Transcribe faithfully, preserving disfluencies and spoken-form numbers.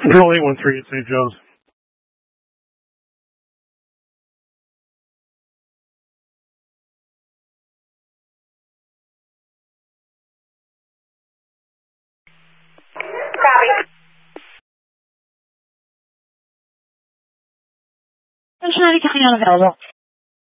Control eight one three at Saint Joe's. Copy. Cincinnati County unavailable.